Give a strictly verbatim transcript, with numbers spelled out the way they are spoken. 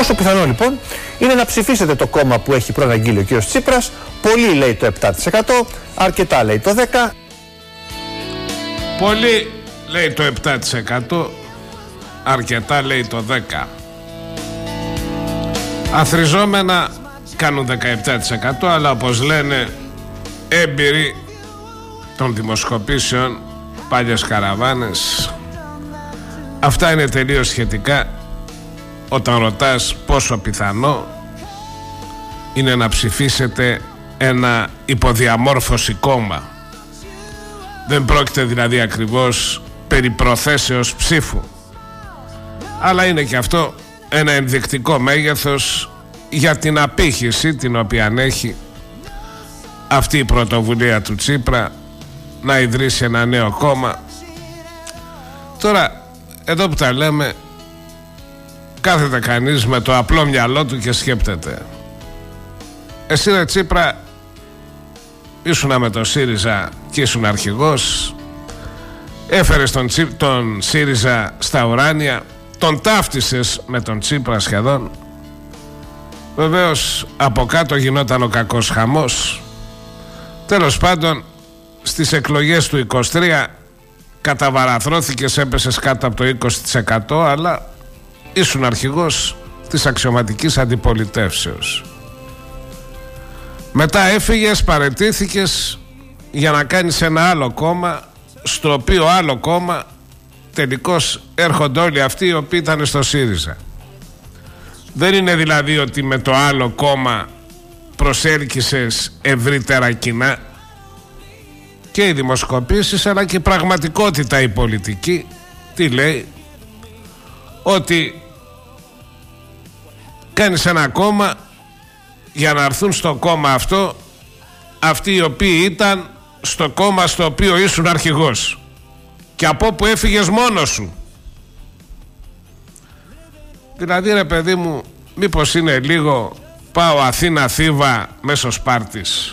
Πόσο πιθανό λοιπόν είναι να ψηφίσετε το κόμμα που έχει προαναγγείλει ο κ. Τσίπρας? Πολύ λέει το επτά τοις εκατό, αρκετά λέει το δέκα τοις εκατό. Πολύ λέει το επτά τοις εκατό, αρκετά λέει το δέκα τοις εκατό. Αθροιζόμενα κάνουν δεκαεπτά τοις εκατό, αλλά όπως λένε έμπειροι των δημοσκοπήσεων, παλιές καραβάνες, αυτά είναι τελείως σχετικά όταν ρωτάς πόσο πιθανό είναι να ψηφίσετε ένα υποδιαμόρφωση κόμμα. Δεν πρόκειται δηλαδή ακριβώς περί προθέσεως ψήφου, αλλά είναι και αυτό ένα ενδεικτικό μέγεθος για την απήχηση την οποία έχει αυτή η πρωτοβουλία του Τσίπρα να ιδρύσει ένα νέο κόμμα. Τώρα εδώ που τα λέμε, κάθεται κανείς με το απλό μυαλό του και σκέπτεται. Εσύ ρε Τσίπρα, ήσουνα με το ΣΥΡΙΖΑ και ήσουν αρχηγός, έφερες τον, Τσί, τον ΣΥΡΙΖΑ στα ουράνια, τον ταύτισες με τον Τσίπρα σχεδόν. Βεβαίως από κάτω γινόταν ο κακός χαμός. Τέλος πάντων, στις εκλογές του είκοσι τρία καταβαραθρώθηκες, έπεσες κάτω από το είκοσι τοις εκατό, αλλά ήσουν αρχηγός της αξιωματικής αντιπολιτεύσεως. Μετά έφυγες, παραιτήθηκες για να κάνεις ένα άλλο κόμμα, στο οποίο άλλο κόμμα τελικώς έρχονται όλοι αυτοί οι οποίοι ήταν στο ΣΥΡΙΖΑ. Δεν είναι δηλαδή ότι με το άλλο κόμμα προσέλκυσες ευρύτερα κοινά. Και οι δημοσκοπήσεις αλλά και η πραγματικότητα η πολιτική τι λέει? Ότι κάνεις ένα κόμμα για να έρθουν στο κόμμα αυτό αυτοί οι οποίοι ήταν στο κόμμα στο οποίο ήσουν αρχηγός και από όπου έφυγες μόνος σου. Δηλαδή ρε παιδί μου, μήπως είναι λίγο πάω Αθήνα Θήβα μέσω Σπάρτης?